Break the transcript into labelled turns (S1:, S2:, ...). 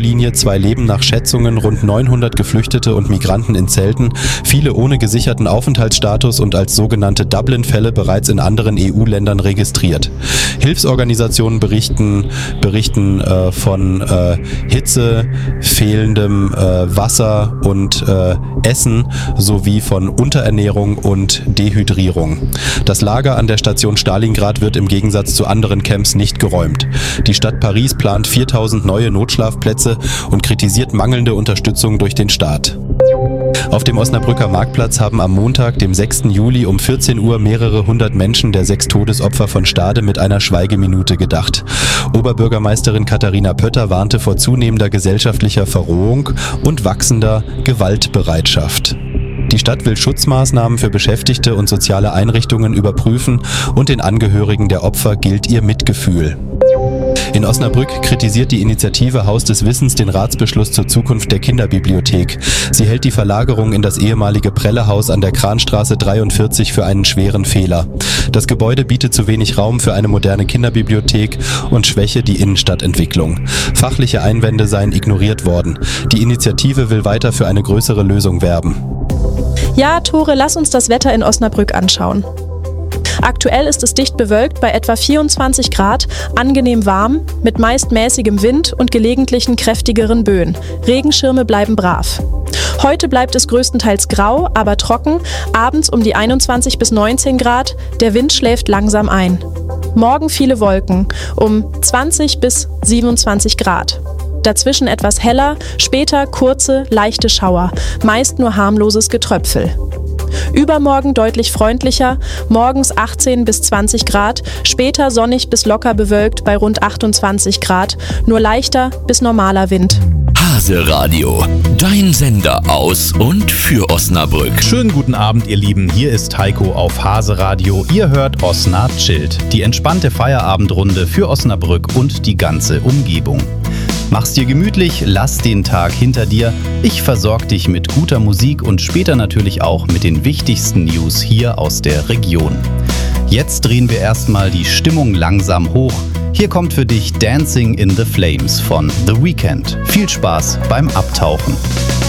S1: Linie 2 leben nach Schätzungen rund 900 Geflüchtete und Migranten in Zelten, viele ohne gesicherten Aufenthaltsstatus und als sogenannte Dublin-Fälle bereits in anderen EU-Ländern registriert. Hilfsorganisationen berichten von Hitze, fehlendem Wasser und Essen sowie von Unterernährung und Dehydrierung. Das Lager an der Station Stalingrad wird im Gegensatz zu anderen Camps nicht geräumt. Die Stadt Paris plant 4000 neue Notschlafplätze und kritisiert mangelnde Unterstützung durch den Staat. Auf dem Osnabrücker Marktplatz haben am Montag, dem 6. Juli um 14 Uhr mehrere hundert Menschen der 6 Todesopfer von Stade mit einer Schweigeminute gedacht. Oberbürgermeisterin Katharina Pötter warnte vor zunehmender gesellschaftlicher Verrohung und wachsender Gewaltbereitschaft. Die Stadt will Schutzmaßnahmen für Beschäftigte und soziale Einrichtungen überprüfen und den Angehörigen der Opfer gilt ihr Mitgefühl. In Osnabrück kritisiert die Initiative Haus des Wissens den Ratsbeschluss zur Zukunft der Kinderbibliothek. Sie hält die Verlagerung in das ehemalige Prellehaus an der Kranstraße 43 für einen schweren Fehler. Das Gebäude bietet zu wenig Raum für eine moderne Kinderbibliothek und schwäche die Innenstadtentwicklung. Fachliche Einwände seien ignoriert worden. Die Initiative will weiter für eine größere Lösung werben.
S2: Ja, Tore, lass uns das Wetter in Osnabrück anschauen. Aktuell ist es dicht bewölkt bei etwa 24 Grad, angenehm warm, mit meist mäßigem Wind und gelegentlichen kräftigeren Böen. Regenschirme bleiben brav. Heute bleibt es größtenteils grau, aber trocken, abends um die 21 bis 19 Grad, der Wind schläft langsam ein. Morgen viele Wolken, um 20 bis 27 Grad. Dazwischen etwas heller, später kurze, leichte Schauer, meist nur harmloses Getröpfel. Übermorgen deutlich freundlicher, morgens 18 bis 20 Grad, später sonnig bis locker bewölkt bei rund 28 Grad, nur leichter bis normaler Wind.
S3: Hase Radio, dein Sender aus und für Osnabrück.
S4: Schönen guten Abend, ihr Lieben. Hier ist Heiko auf Hase Radio. Ihr hört Osna chillt, die entspannte Feierabendrunde für Osnabrück und die ganze Umgebung. Mach's dir gemütlich, lass den Tag hinter dir. Ich versorge dich mit guter Musik und später natürlich auch mit den wichtigsten News hier aus der Region. Jetzt drehen wir erstmal die Stimmung langsam hoch. Hier kommt für dich Dancing in the Flames von The Weeknd. Viel Spaß beim Abtauchen.